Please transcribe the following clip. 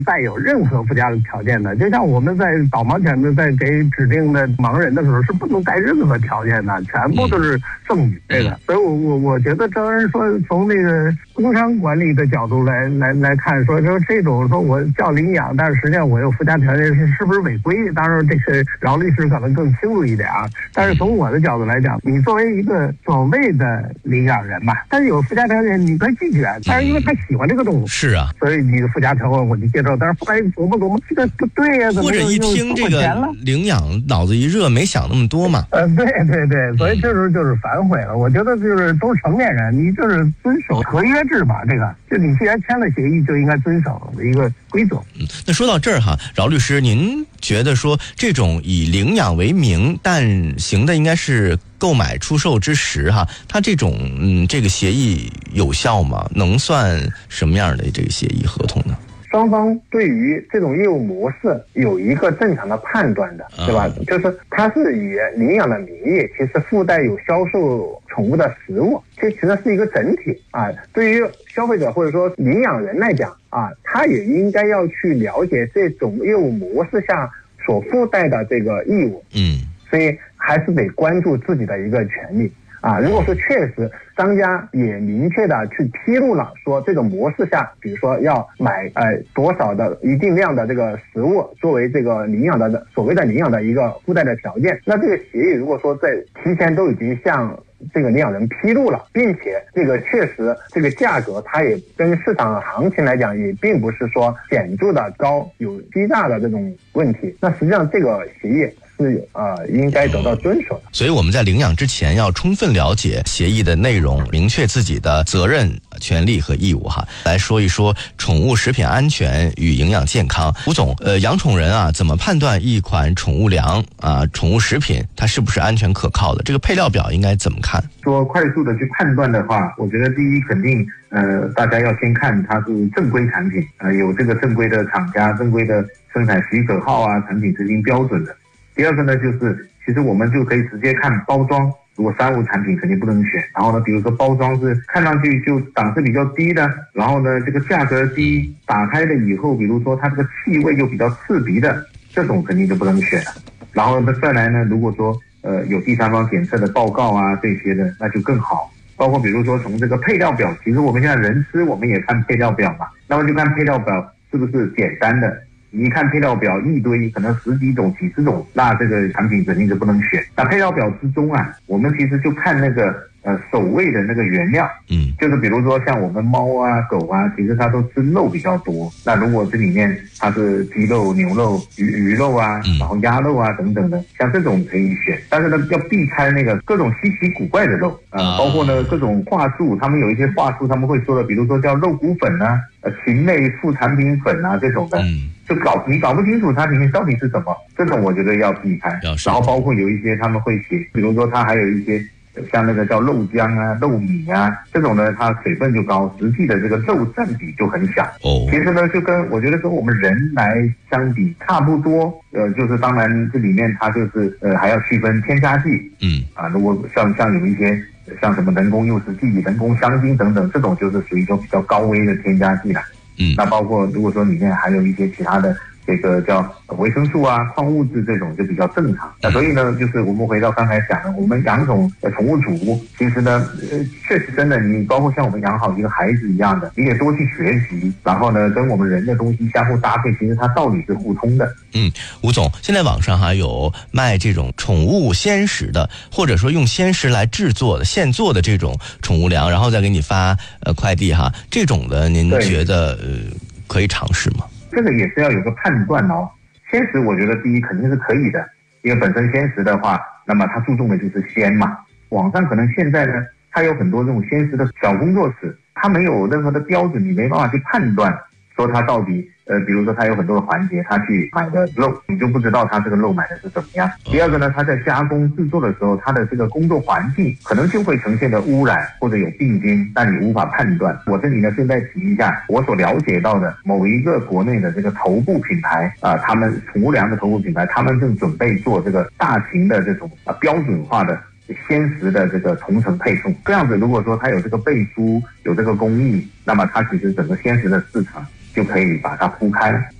带有任何附加的条件的。就像我们在导盲犬的在给指定的盲人的时候是不能带任何条件的，全部都是赠予这个。所以我觉得张恩说从那个工商管理的角度来看，说这种说我叫领养，但是实际上我有附加条件是不是违规？当然这个饶律师可能更清楚一点啊。但是从我的角度来讲，你作为一个所谓的领养人吧，但是有附加条件你可以拒绝，但是因为他喜欢这个动物， 是啊，所以你的附加条件我就接受。但是后来琢磨这个不对呀， 或者一听这个领养，脑子一热没想那么多嘛。 对，所以这时候就是反悔了。我觉得就是都是成年人，你就是遵守合约制嘛，这个就你既然签了协议，就应该遵守的一个规则。 那说到这儿哈，饶律师，您觉得说这种以领养为名，但行的应该是购买出售之实哈，它这种这个协议有效吗？能算什么样的这个协议合同呢？ 双方对于这种业务模式有一个正常的判断的，对吧？就是它是以领养的名义，其实附带有销售宠物的实物，这其实是一个整体啊。对于消费者或者说领养人来讲啊，他也应该要去了解这种业务模式下所附带的这个义务。所以还是得关注自己的一个权利啊。如果说确实商家也明确的去披露了说这种模式下，比如说要买多少的一定量的这个食物作为这个领养的所谓的领养的一个附带的条件，那这个协议如果说在提前都已经向这个领养人披露了，并且这个确实这个价格它也跟市场行情来讲也并不是说显著的高，有巨大的这种问题，那实际上这个协议是应该得到遵守的。 所以我们在领养之前要充分了解协议的内容，明确自己的责任、权利和义务哈。来说一说宠物食品安全与营养健康。吴总，养宠人啊，怎么判断一款宠物粮啊、宠物食品它是不是安全可靠的？这个配料表应该怎么看？ 说快速的去判断的话，我觉得第一肯定大家要先看它是正规产品，有这个正规的厂家、正规的生产许可号啊、产品执行标准的。第二个呢，就是其实我们就可以直接看包装，如果三无产品肯定不能选。然后呢，比如说包装是看上去就档次比较低的，然后呢这个价格低，打开了以后，比如说它这个气味又比较刺鼻的，这种肯定就不能选了。然后呢再来呢，如果说有第三方检测的报告啊这些的，那就更好。包括比如说从这个配料表，其实我们现在人吃我们也看配料表嘛，那么就看配料表是不是简单的。你一看配料表一堆，可能10几种、几十种，那这个产品肯定就不能选。那配料表之中啊，我们其实就看那个守卫的那个原料，就是比如说像我们猫啊、狗啊，其实它都吃肉比较多。那如果这里面它是鸡肉、牛肉、鱼肉啊，然后鸭肉啊等等的，像这种可以选，但是呢要避开那个各种稀奇古怪的肉包括呢各种话术，他们有一些话术他们会说的，比如说叫肉骨粉啊、禽类副产品粉啊这种的。就你搞不清楚它里面到底是什么，这种我觉得要避开。然后包括有一些他们会写，比如说它还有一些像那个叫肉浆啊、肉米啊这种呢，它水分就高，实际的这个肉占比就很小。其实呢，就跟我觉得跟我们人来相比差不多。就是当然这里面它就是还要区分添加剂。如果像有一些像什么人工诱食剂、人工香精等等，这种就是属于一种比较高危的添加剂了。那包括如果说里面还有一些其他的这个叫维生素啊、矿物质这种就比较正常。那所以呢，就是我们回到刚才讲的，我们养宠物主其实呢，确实真的，你包括像我们养好一个孩子一样的，你得多去学习，然后呢，跟我们人的东西相互搭配，其实它道理是互通的。 吴总，现在网上还有卖这种宠物鲜食的，或者说用鲜食来制作的现做的这种宠物粮，然后再给你发快递哈，这种的您觉得可以尝试吗？ 这个也是要有个判断哦。鲜食我觉得第一肯定是可以的，因为本身鲜食的话，那么它注重的就是鲜嘛。网上可能现在呢，它有很多这种鲜食的小工作室，它没有任何的标准，你没办法去判断说它到底比如说它有很多的环节，它去买的肉，你就不知道它这个肉买的是怎么样。第二个呢，它在加工制作的时候，它的这个工作环境可能就会呈现的污染或者有病菌，但你无法判断。我这里呢顺带提一下，我所了解到的某一个国内的这个头部品牌他们宠物粮的头部品牌，他们正准备做这个大型的这种标准化的鲜食的这个同城配送。这样子如果说它有这个背书，有这个工艺，那么它其实整个鲜食的市场就可以把它铺开。